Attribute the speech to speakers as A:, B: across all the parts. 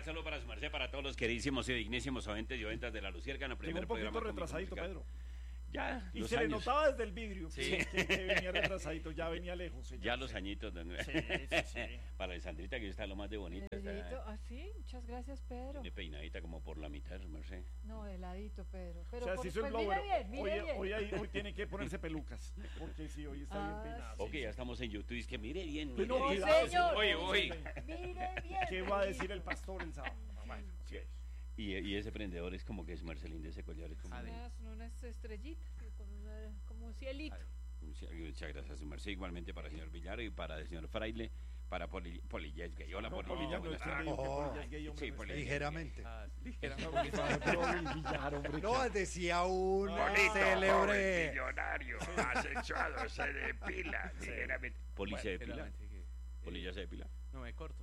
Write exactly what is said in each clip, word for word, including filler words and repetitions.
A: saludo para su merced, para todos los queridísimos y dignísimos oyentes y oyentas de La Luciérnaga en el primer
B: Llegó un poquito
A: programa
B: retrasadito, Pedro.
A: Ya,
B: y
A: los
B: se
A: años.
B: le notaba desde el vidrio
A: Sí.
B: que, que, que venía retrasadito, ya venía lejos. Señor.
A: Ya los añitos. ¿No?
B: Sí, sí, sí.
A: Para Alessandrita, que está lo más de bonita.
C: Heladito, ah, sí, muchas gracias, Pedro.
A: De peinadita como por la mitad, su merced.
C: No, heladito, Pedro. Pero
B: O sea,
C: por,
B: si hizo el
C: pues
B: blower,
C: mire bien, mire
B: hoy,
C: bien.
B: hoy, hoy, hoy tiene que ponerse pelucas, porque sí, hoy está
C: Ah,
B: bien peinado.
C: sí.
A: Ok, ya estamos en YouTube, es que mire bien, mire
B: No,
A: bien.
B: cuidado,
C: señor.
A: Oye, oye.
C: Mire bien.
B: ¿Qué va a decir el pastor el sábado? Bueno, sí.
A: Y, y ese prendedor es como que es Marcelín de ese collar, es como...
C: Unas, unas estrellitas, con una, como un cielito.
A: Muchas, muchas gracias, su merced. Igualmente para el señor Villar y para el señor Fraile, para Poli, Polilla es gay. Hola,
B: No,
A: Polilla.
B: Polilla no
A: buenas
B: es que
A: tardes.
B: digo que
D: Oh.
B: Polilla es gay, hombre.
A: Sí,
B: no
A: Polilla.
B: es
D: Ligeramente.
E: Ah,
B: gay.
E: ligeramente.
B: Pero el Villar, hombre.
D: No, decía un
B: Polito,
D: célebre.
A: millonario, asexuado, se depila. Ligeramente. Poli se depila.
E: Ligeramente que-
A: Polilla se depila.
E: No me corto.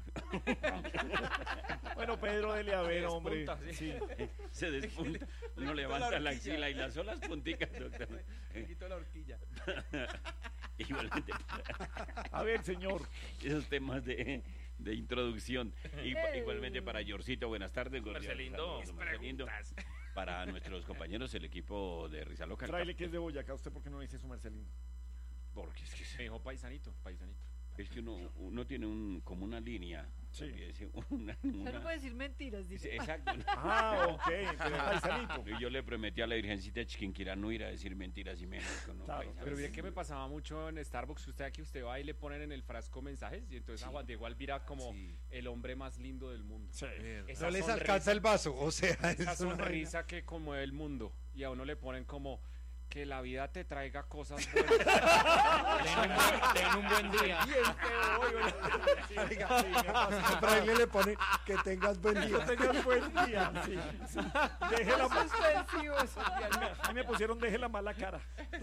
B: Bueno, Pedro, dele a ver,
E: Se
B: hombre.
E: despunta,
B: Sí.
A: Se despunta. Uno levanta la axila y las solas punticas, doctor.
E: Me quito la horquilla.
A: Igualmente.
B: A ver, señor.
A: Esos temas de, de introducción. Y, igualmente para Yorcito, buenas tardes.
E: Marcelindo.
A: Saludos, Marcelindo. Para nuestros compañeros, el equipo de Risa Local.
B: Fraile, que es de Boyacá, ¿usted por qué no dice su Marcelino?
A: Porque es que,
E: Me dijo paisanito, paisanito.
A: es que uno, uno tiene un, como una línea.
B: Sí.
A: olvídese, Una,
C: Usted no
A: una-
C: puede decir mentiras,
A: Sí,
C: dice.
A: exacto.
B: Ah, ok, pero paisanito.
A: Y yo le prometí a la Virgencita Chiquinquirá no ir a decir mentiras y menos con un
B: Claro,
A: paisano.
E: Pero mire que me pasaba mucho en Starbucks, que usted aquí usted va y le ponen en el frasco mensajes y entonces a Juan Diego Alvira como
D: Sí.
E: el hombre más lindo del mundo.
B: Sí.
E: Esa
D: No les
E: sonrisa-
D: alcanza el vaso, o sea,
E: Esa
D: es una
E: sonrisa que conmueve el mundo y a uno le ponen como que la vida te traiga cosas buenas. ten, un buen, ten un buen día.
D: vaina. A Fraile le pone que tengas buen
B: Que
D: día.
B: tengas buen día. Sí, sí. Deje la ma-
C: Suspensivo eso.
B: A mí me pusieron deje la mala cara.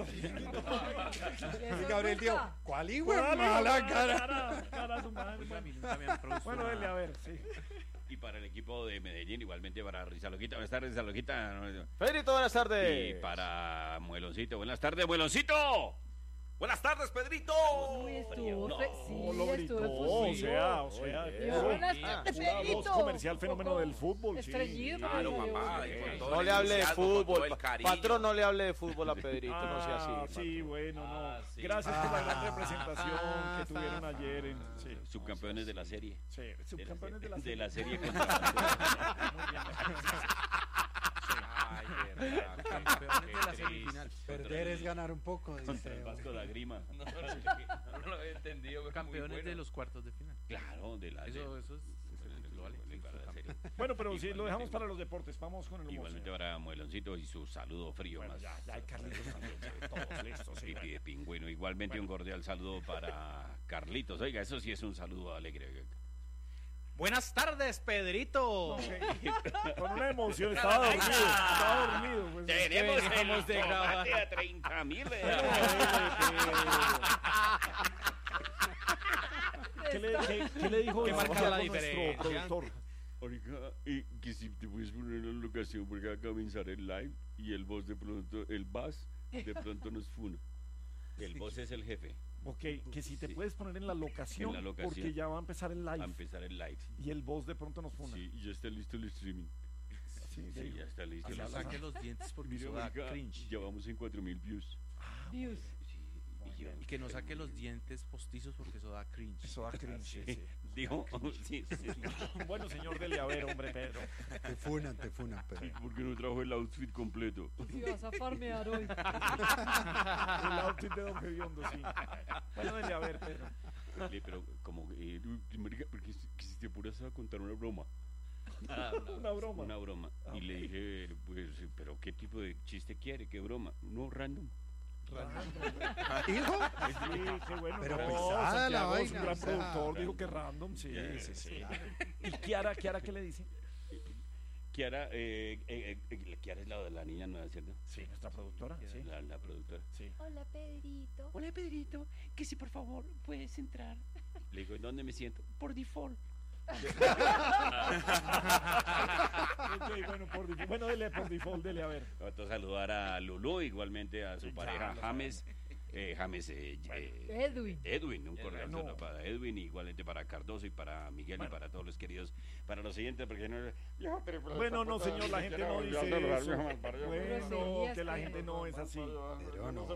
D: Y Gabriel dijo, ¿cuál hijo de
B: ¿Cuál
D: mala
B: hijo de
D: cara?
B: cara? Cara su madre.
E: Oiga, a mí nunca me han producido
B: Bueno, dele
E: nada.
B: a ver, sí.
A: Y para el equipo de Medellín, igualmente para Risa Loquita. Buenas tardes, Risa Loquita.
F: Pedrito, buenas tardes.
A: Y para Mueloncito. Buenas tardes, Mueloncito.
F: Buenas tardes, Pedrito.
C: Uy, estuvo.
A: No,
C: fe- sí,
B: Oh, lo gritó,
C: estuvo
B: o
C: efusivo.
B: sea, o sea.
C: Y
B: puro-
C: buenas
F: Ah,
C: tardes,
B: pura voz
C: Pedrito.
B: comercial, fenómeno
C: Poco
B: del fútbol, sí.
C: Estreñido, pero
F: Claro,
C: se oyó
F: papá.
C: bien.
F: y con todo No el le hable de entusiasmo, con todo fútbol. el pa- cariño. Patrón, no le hable de fútbol a Pedrito, no sea
B: Ah,
F: así.
B: sí, bueno, no.
E: Ah, sí.
B: Gracias por la gran
D: Ah,
B: representación
D: ah,
B: que tuvieron
D: ah,
B: ayer en. Sí,
A: Subcampeones de la serie.
B: sí,
A: De la,
B: subcampeones de la
A: de
B: serie.
A: la serie contra
B: Muy bien.
E: Ay, verdad, campeones de la semifinal.
D: Perder es ganar un poco,
A: contra
D: dice.
A: el Vasco da Grima.
F: No, no lo había entendido. fue muy
E: Campeones
F: bueno.
E: de los cuartos de final.
A: Claro, de la
E: Eso, eso es. Lo vale.
A: para la serie.
B: Bueno, pero sí, lo dejamos
A: Igualmente-
B: para los deportes. Vamos con el humor.
A: Igualmente
B: señor.
A: para Mueloncito y su saludo frío
B: Bueno,
A: más.
B: ya, ya hay Carlitos también, ya, todos listos. Sí,
A: Pipi de pingüino. Igualmente un cordial saludo para Carlitos. Oiga, eso sí es un saludo alegre.
F: Buenas tardes, Pedrito.
B: con una emoción, estaba dormido. Estaba dormido. Pues,
A: Tenemos el
E: dejamos de grabar.
A: tomate a treinta mil.
B: ¿Qué le, qué, qué le dijo
E: ¿Qué
B: el
E: marca
B: nuestro
E: la diferencia?
B: productor?
A: Oiga, y que si te puedes poner en la locación porque va a comenzar el live y el boss de pronto, el bass de pronto nos funa. El boss es el jefe.
B: Ok, que si te
A: Sí.
B: puedes poner en la locación,
A: En la locación.
B: porque ya va a empezar el live
A: A empezar el live.
B: y el boss de pronto nos funa.
A: Sí, y ya está listo el streaming.
B: Sí,
A: Sí,
B: digo.
A: ya está listo.
E: Que
A: el
E: no
B: hablas,
E: saque los dientes porque
A: Mira,
E: eso da
A: marica,
E: cringe.
A: ya vamos en cuatro mil views.
C: Views.
A: Sí, y ya-
E: Y que no saque los dientes postizos porque eso da cringe.
B: Eso da cringe. sí, sí.
A: Dijo, sí, sí.
B: Bueno, señor, dele a ver, hombre, Pedro.
D: Te funan, te funan,
A: ¿Y
D: pero.
A: por qué no trajo el outfit completo?
C: Y vas a farmear hoy.
B: El outfit de Don Gediondo, sí. Bueno, dele a ver, Pedro.
A: Le- Pero como, eh, marica, porque si, que si te apuras a contar una broma.
B: Una broma.
A: Una broma.
B: Ah,
A: Y le
B: ok.
A: dije, pues, pero ¿qué tipo de chiste quiere? ¿Qué broma? No, random.
D: ¿Hijo?
B: Sí, qué bueno.
D: Pero
B: no,
D: pesada la
B: Santiago es un
D: vaina,
B: gran
D: o sea,
B: productor, dijo que random, sí,
A: Ya,
B: sí, sí.
D: claro.
B: ¿Y Kiara, Kiara qué le dice?
A: Kiara, eh, eh, eh, Kiara es la de la niña nueva, ¿cierto?
B: Sí, nuestra productora, sí.
A: La, la productora.
B: Sí.
C: Hola, Pedrito.
A: Hola, Pedrito, que si por favor puedes entrar. Le digo, ¿en dónde me siento? Por default.
B: Ok, bueno, por default. Bueno, dele por default, dele a ver.
A: Otro saludar a Lulú, igualmente a su
B: Ya,
A: pareja
B: lo
A: James. eh, James eh, eh,
C: Edwin.
A: Edwin, un cordial
B: no.
A: saludo para Edwin, igualmente para Cardoso y para Miguel
B: Bueno.
A: y para todos los queridos, para los siguientes, porque no... Ya, pero, pero,
B: Bueno, no,
A: pero,
B: señor, la gente no dice
A: ya, ya,
B: eso.
A: ya, ya, ya, ya,
B: Bueno, que la gente no es así.
D: Pero no,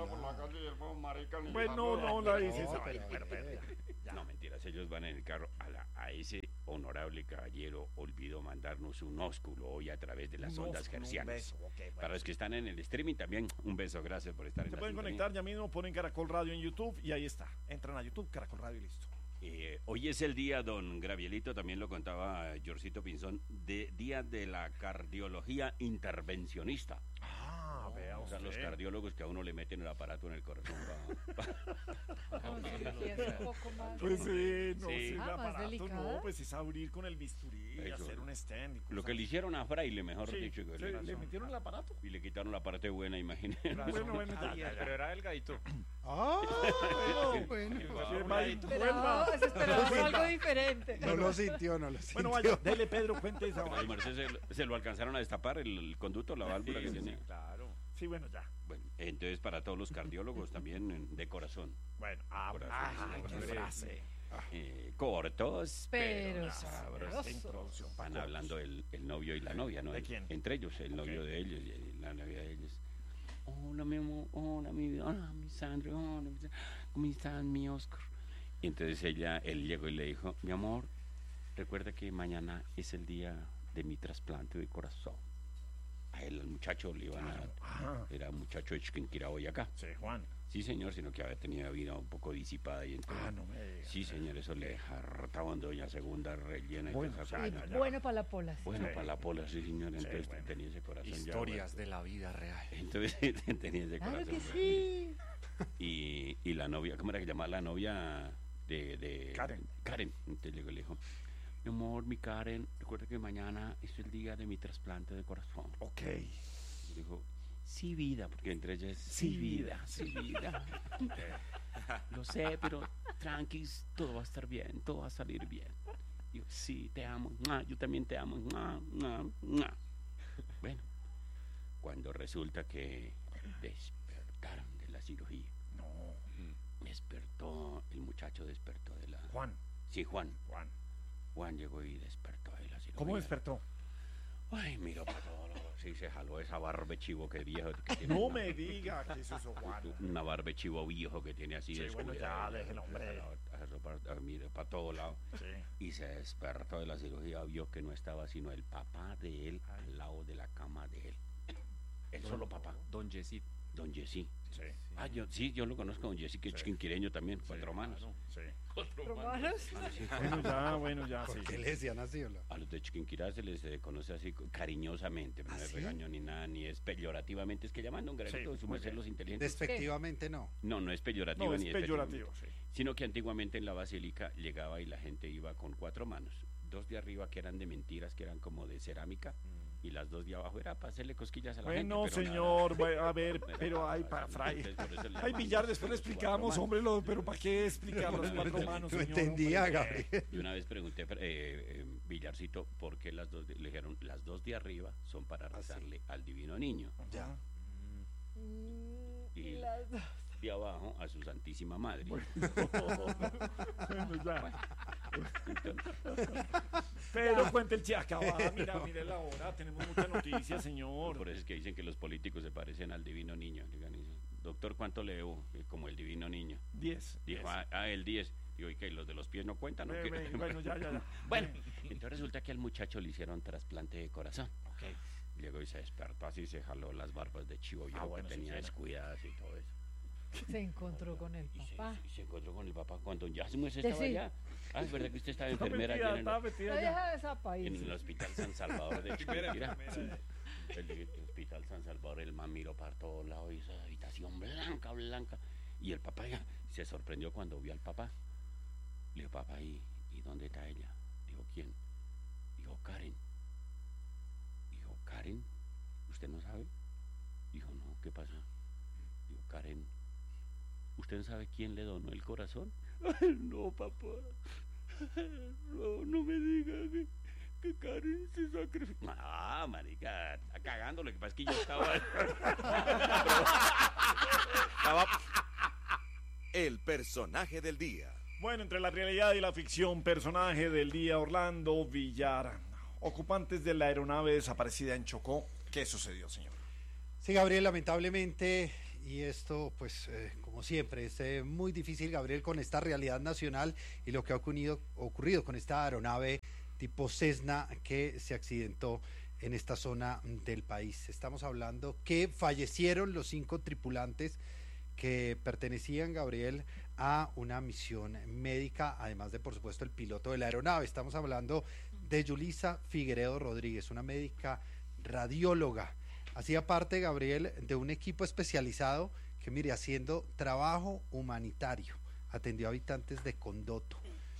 B: Bueno, no la dices.
D: No,
B: A ver,
D: pero,
B: pero, pero, ya.
A: No, mentiras, ellos van en el carro. A, la, a ese honorable caballero olvidó mandarnos un ósculo hoy a través de las
B: Un
A: ondas
B: ósculo, un
A: hercianas.
B: beso, ok, bueno.
A: Para los que están en el streaming también, un beso, gracias por estar en
B: Se
A: la
B: pueden
A: sintonía.
B: conectar ya mismo, ponen Caracol Radio en YouTube y ahí está. Entran a YouTube, Caracol Radio y listo.
A: Eh, hoy es el día, don Gravielito, también lo contaba Jorcito Pinzón, de día de la cardiología intervencionista.
B: Ah, vea
A: O sea, los
B: usted.
A: cardiólogos que a uno le meten el aparato en el corazón. pa-
C: No, sí, sí, es un poco más.
B: Pues sí, no,
A: Sí.
B: sí, el
C: Ah, más
B: aparato,
C: delicada.
B: no, pues es abrir con el bisturí,
A: Eso.
B: hacer un stand. y
A: Lo
B: cosas
A: que le hicieron a Fraile, mejor
B: así. Sí,
A: dicho. que
B: sí,
A: le-
B: le metieron el aparato.
A: Y le quitaron la parte buena, imagínate.
B: Bueno, bueno, ya, ya,
E: Pero
B: ya.
E: era delgadito.
D: Ah, bueno.
B: Sí, va ahí,
C: Esperaba,
B: vuelva.
C: se esperaba algo diferente.
D: No lo sintió, no lo sintió.
B: Bueno, vaya, dele Pedro, cuente esa
A: Al
B: vaina.
A: Merced se, se lo alcanzaron a destapar el, el conducto, la válvula que tenía.
E: Claro.
B: Sí, bueno, ya.
A: Bueno, entonces para todos los cardiólogos también en- de corazón.
B: Bueno, ah,
A: Corazón,
B: ah,
A: sí,
B: qué
A: corazón.
B: frase.
A: Eh, cortos, pero,
C: Pero
A: sabrosos.
C: sabrosos.
B: Introducción. pa'
A: Van
B: cortos.
A: hablando el, el novio y la novia, ¿no?
B: ¿De quién?
A: Entre ellos, el novio
B: Ok.
A: de ellos y la novia de ellos. Hola, mi amor, hola, mi vida, hola, mi Sandra, hola, mi Sa- ¿cómo estás, mi Oscar? Y entonces ella, él llegó y le dijo, mi amor, recuerda que mañana es el día de mi trasplante de corazón. A él, al muchacho, le iban a...
B: Ah,
A: Era un muchacho de Chiquinquirá hoy acá.
B: sí, Juan.
A: Sí, señor, sino que había tenido la vida un poco disipada y entonces...
B: Ah, no me digas.
A: Sí, señor, eso le hartaban doña segunda rellena y
B: Bueno,
A: toda esa
B: ya,
C: Y
A: vaina.
B: ya, ya.
C: bueno para la pola. sí.
A: Bueno,
B: Sí.
A: para la pola, sí, señor. Entonces
B: bueno.
A: tenía ese corazón ya
E: Historias
A: vuelto.
E: de la vida real.
A: Entonces tenía ese
C: Claro
A: corazón.
C: que
A: vuelto.
C: sí.
A: Y, y la novia, ¿cómo era que llamaba la novia de, de
B: Karen.
A: Karen. Entonces llegó y le dijo, mi amor, mi Karen, recuerda que mañana es el día de mi trasplante de corazón.
B: Ok.
A: Y dijo, sí, vida, porque entre ellas,
B: Sí,
A: sí, vida,
B: vida,
A: sí, vida. Lo sé, pero tranquis, todo va a estar bien, todo va a salir bien. Yo, sí, te amo, mua, yo también te amo. Mua, mua, mua. Bueno, cuando resulta que despertaron de la cirugía,
B: No.
A: despertó, el muchacho despertó de la...
B: Juan.
A: Sí, Juan.
B: Juan.
A: Juan llegó y despertó de la cirugía.
B: ¿Cómo despertó?
A: Ay, miro para todos lados. Sí, se jaló esa barba chivo que viejo. Que tiene
B: No
A: una-
B: me diga que es eso, Juan.
A: Una barba chivo viejo que tiene así
B: Sí, bueno,
A: descuidada.
B: ya, déjelo, hombre.
A: Mire, para todos lados.
B: Sí.
A: Y se despertó de la cirugía, vio que no estaba sino el papá de él al lado de la cama de él. El solo papá,
E: Don Yesid.
A: don Jessy.
B: Sí.
A: Ah, yo, sí, yo lo conozco, don Jessy, que es
B: Sí.
A: chiquinquireño también, cuatro manos.
B: Sí.
C: ¿Romanos?
B: Bueno, ya, bueno, ya, sí.
D: ¿Por qué le decían así? Hola?
A: A los de Chiquinquirá se les eh, conoce así co- cariñosamente, no
D: ¿Ah,
A: es
D: sí?
A: regaño ni nada, ni es peyorativamente, es que llaman don Granito,
B: Sí,
A: su
B: muy
A: merced
B: bien.
A: los inteligentes.
D: Despectivamente no.
A: No, no es peyorativo
B: No, es
A: ni despectivo.
B: peyorativo, sí.
A: Sino que antiguamente en la basílica llegaba y la gente iba con cuatro manos, dos de arriba que eran de mentiras, que eran como de cerámica, y las dos de abajo era para hacerle cosquillas a la gente.
B: Bueno,
A: pero nada.
B: señor, bueno, a ver,
A: Pero
B: pero
A: nada,
B: hay
A: nada,
B: para
A: nada,
B: Fray.
A: entonces por eso le
B: Ay,
A: llaman
B: Villar,
A: los-
B: después le
A: los cuatro
B: explicamos,
A: manos.
B: hombre, lo, pero ¿para qué explicar las cuatro manos,
D: No
B: señor?
D: entendía,
B: hombre?
D: Gabriel.
A: Y una vez pregunté, eh, eh, Villarcito, ¿por qué las dos, de- le dijeron, las dos de arriba son para
D: sí.
A: rezarle al divino niño?
D: Ya.
C: Mm,
A: Y-
C: y las dos.
A: De abajo a su santísima madre.
B: Bueno, ya. Pero cuente el chiacaba, mira, mire la hora, tenemos mucha noticia, señor.
A: Por eso es que dicen que los políticos se parecen al divino niño. Digan, dicen, doctor, ¿cuánto le debo? Eh, Como el divino niño.
B: Diez.
A: Dijo,
B: diez.
A: ah, ah, el diez. Digo, ¿y qué? ¿Los de los pies no cuentan? o
B: Ve,
A: qué?
B: ve, bueno, ya, ya, ya.
A: Bueno, entonces resulta que al muchacho le hicieron trasplante de corazón. Llegó y se despertó así, se jaló las barbas de chivo viejo
B: Ah, bueno,
A: que
B: sí,
A: tenía
B: sí.
A: descuidadas y todo eso.
C: Se encontró con el
A: Y se,
C: papá.
A: y se encontró con el papá cuando ya se
C: Sí,
A: estaba
C: sí.
A: allá. Ah, es verdad que usted estaba
B: Está
A: enfermera
B: metida,
A: allá en,
B: está
A: el,
B: metida
C: La
B: ya.
C: vieja de esa país.
A: en el hospital San Salvador de Chiquinquirá. El, el hospital San Salvador, el man miró para todos lados y esa habitación blanca, blanca. Y el papá ya se sorprendió cuando vio al papá. Le dijo, papá, ¿y, ¿y dónde está ella? Dijo, ¿quién? Dijo, Karen. Dijo, ¿Karen? ¿Usted no sabe? Dijo, no, ¿qué pasa? Dijo, Karen, ¿usted no sabe quién le donó el corazón? Ay, no, papá. No, no me diga que, que Karen se sacrificó. Ah, marica, está cagando. Lo que pasa es que yo estaba. estaba
G: el personaje del día.
B: Bueno, entre la realidad y la ficción, personaje del día, Orlando Villar. Ocupantes de la aeronave desaparecida en Chocó. ¿Qué sucedió, señor?
D: Sí, Gabriel, lamentablemente, y esto, pues, eh, como siempre, es eh, muy difícil, Gabriel, con esta realidad nacional y lo que ha ocurrido, ocurrido con esta aeronave tipo Cessna que se accidentó en esta zona del país. Estamos hablando que fallecieron los cinco tripulantes que pertenecían, Gabriel, a una misión médica, además de, por supuesto, el piloto de la aeronave. Estamos hablando de Yulisa Figueredo Rodríguez, una médica radióloga. Hacía parte, Gabriel, de un equipo especializado que, mire, haciendo trabajo humanitario, atendió a habitantes de Condoto.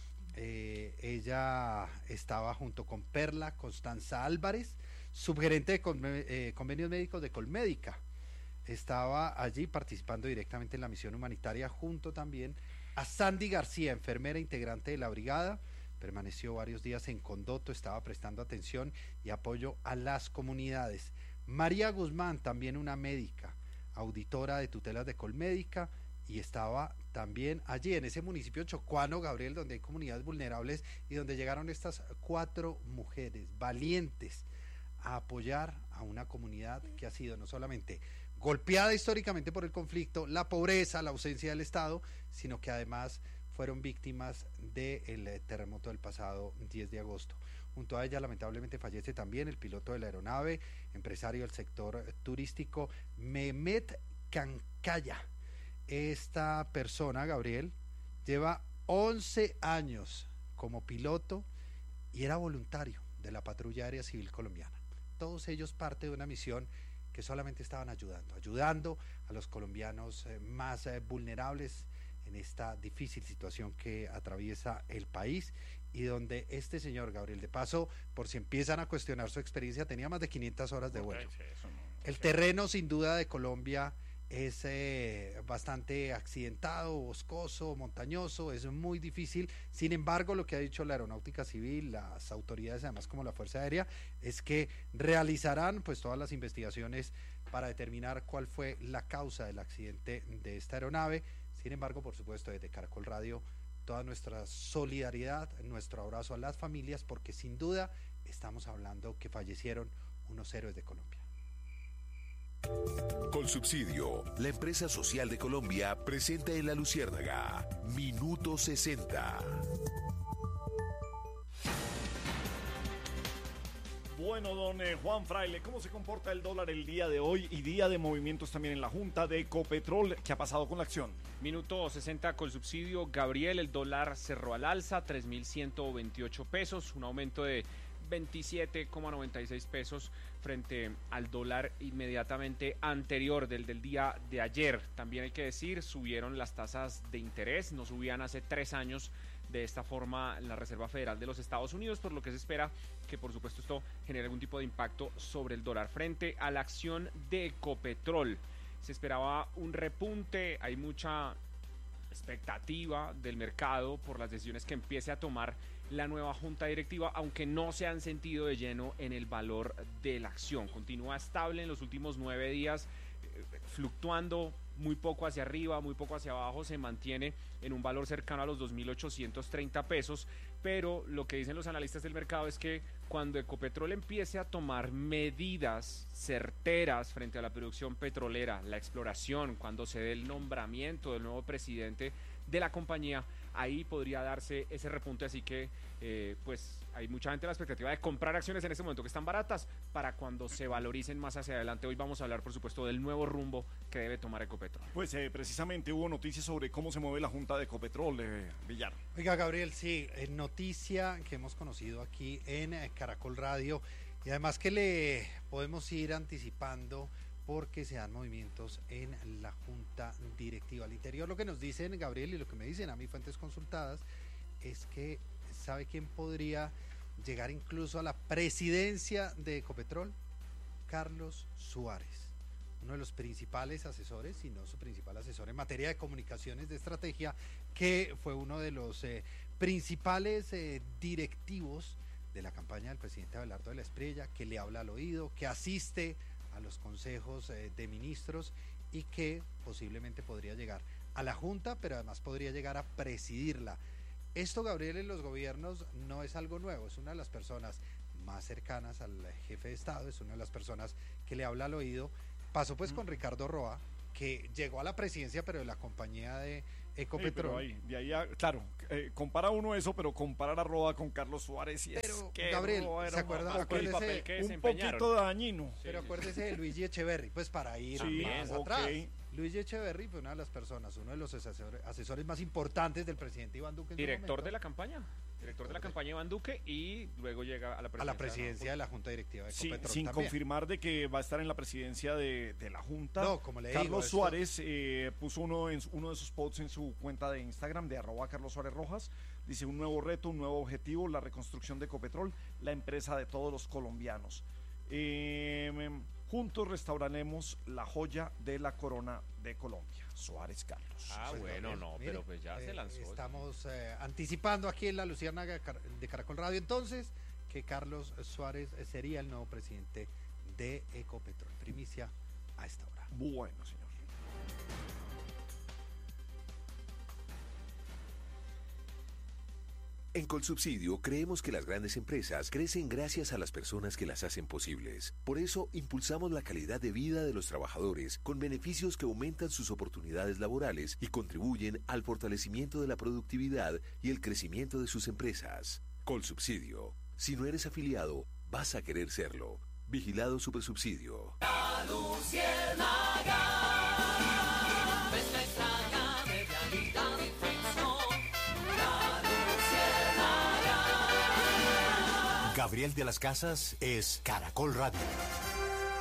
D: Eh, ella estaba junto con Perla Constanza Álvarez, subgerente de conven- eh, convenios médicos de Colmédica. Estaba allí participando directamente en la misión humanitaria, junto también a Sandy García, enfermera integrante de la brigada. Permaneció varios días en Condoto, estaba prestando atención y apoyo a las comunidades. María Guzmán, también una médica, auditora de tutelas de Colmédica, y estaba también allí en ese municipio chocuano, Gabriel, donde hay comunidades vulnerables y donde llegaron estas cuatro mujeres valientes a apoyar a una comunidad que ha sido no solamente golpeada históricamente por el conflicto, la pobreza, la ausencia del Estado, sino que además fueron víctimas del terremoto del pasado diez de agosto. Junto a ella, lamentablemente, fallece también el piloto de la aeronave, empresario del sector turístico, Mehmet Cancaya. Esta persona, Gabriel, lleva once años como piloto y era voluntario de la Patrulla Aérea Civil Colombiana. Todos ellos parte de una misión que solamente estaban ayudando, ayudando a los colombianos eh, más eh, vulnerables en esta difícil situación que atraviesa el país, y donde este señor, Gabriel, de paso, por si empiezan a cuestionar su experiencia, tenía más de quinientas horas de vuelo. El terreno, sin duda, de Colombia es eh, bastante accidentado, boscoso, montañoso, es muy difícil. Sin embargo, lo que ha dicho la Aeronáutica Civil, las autoridades, además como la Fuerza Aérea, es que realizarán pues todas las investigaciones para determinar cuál fue la causa del accidente de esta aeronave. Sin embargo, por supuesto, desde Caracol Radio, toda nuestra solidaridad, nuestro abrazo a las familias, porque sin duda estamos hablando que fallecieron unos héroes de Colombia.
G: Colsubsidio, la empresa social de Colombia, presenta en La Luciérnaga, Minuto sesenta.
B: Bueno, don eh, Juan Fraile, ¿cómo se comporta el dólar el día de hoy y día de movimientos también en la Junta de Ecopetrol? ¿Qué ha pasado con la acción?
E: Minuto sesenta con subsidio. Gabriel, el dólar cerró al alza, tres mil ciento veintiocho pesos, un aumento de veintisiete coma noventa y seis pesos frente al dólar inmediatamente anterior del del día de ayer. También hay que decir, subieron las tasas de interés, no subían hace tres años de esta forma la Reserva Federal de los Estados Unidos, por lo que se espera que, por supuesto, esto genere algún tipo de impacto sobre el dólar. Frente a la acción de Ecopetrol, se esperaba un repunte, hay mucha expectativa del mercado por las decisiones que empiece a tomar la nueva junta directiva, aunque no se han sentido de lleno en el valor de la acción. Continúa estable en los últimos nueve días, eh, fluctuando muy poco hacia arriba, muy poco hacia abajo, se mantiene en un valor cercano a los dos mil ochocientos treinta pesos, pero lo que dicen los analistas del mercado es que cuando Ecopetrol empiece a tomar medidas certeras frente a la producción petrolera, la exploración, cuando se dé el nombramiento del nuevo presidente de la compañía, ahí podría darse ese repunte, así que eh, pues hay mucha gente a la expectativa de comprar acciones en este momento que están baratas para cuando se valoricen más hacia adelante. Hoy vamos a hablar, por supuesto, del nuevo rumbo que debe tomar Ecopetrol.
B: Pues eh, precisamente hubo noticias sobre cómo se mueve la Junta de Ecopetrol, eh, Villar.
D: Oiga, Gabriel, sí, eh, noticia que hemos conocido aquí en eh, Caracol Radio, y además que le podemos ir anticipando porque se dan movimientos en la Junta Directiva. Al interior, lo que nos dicen, Gabriel, y lo que me dicen a mí fuentes consultadas, es que ¿sabe quién podría llegar incluso a la presidencia de Ecopetrol? Carlos Suárez, uno de los principales asesores, si no su principal asesor en materia de comunicaciones de estrategia, que fue uno de los eh, principales eh, directivos de la campaña del presidente Abelardo de la Espriella, que le habla al oído, que asiste a los consejos eh, de ministros y que posiblemente podría llegar a la Junta, pero además podría llegar a presidirla. Esto, Gabriel, en los gobiernos no es algo nuevo, es una de las personas más cercanas al jefe de Estado, es una de las personas que le habla al oído. Pasó pues mm. con Ricardo Roa, que llegó a la presidencia, pero de la compañía de Ecopetrol.
B: Sí, ahí, de ahí a, claro, eh, compara uno eso, pero comparar a Roa con Carlos Suárez y
D: pero,
B: es que
D: Gabriel,
B: Roa era
D: ¿se acuerda?
B: un,
D: Acuérdese,
B: que un poquito dañino.
D: Sí, pero sí, acuérdese sí. de Luigi Echeverry, pues para ir
B: sí,
D: más
B: okay.
D: atrás. Luigi Echeverry fue una de las personas, uno de los asesores, asesores más importantes del presidente Iván Duque. En
E: Director de la campaña. Director de la campaña Iván Duque y luego llega a la presidencia,
D: a la presidencia de la Junta Directiva de Ecopetrol.
B: Sí, sin
D: también.
B: confirmar de que va a estar en la presidencia de, de la Junta.
D: No, como le
B: Carlos
D: digo,
B: Suárez
D: esto...
B: eh, puso uno, en, uno de sus posts en su cuenta de Instagram de arroba Carlos Suárez Rojas. Dice: un nuevo reto, un nuevo objetivo, la reconstrucción de Ecopetrol, la empresa de todos los colombianos. Eh, juntos restauraremos la joya de la corona de Colombia. Suárez Carlos.
E: Ah,
D: pues
E: bueno,
D: Gabriel,
E: no,
D: mire,
E: pero pues ya
D: eh,
E: se lanzó.
D: Estamos eh, anticipando aquí en la Luciérnaga de Caracol Radio entonces que Carlos Suárez sería el nuevo presidente de Ecopetrol. Primicia a esta hora.
B: Bueno, señor.
G: En Colsubsidio creemos que las grandes empresas crecen gracias a las personas que las hacen posibles. Por eso impulsamos la calidad de vida de los trabajadores con beneficios que aumentan sus oportunidades laborales y contribuyen al fortalecimiento de la productividad y el crecimiento de sus empresas. Colsubsidio. Si no eres afiliado, vas a querer serlo. Vigilado Supersubsidio.
H: La Luciérnaga.
I: Gabriel de las Casas es Caracol Radio.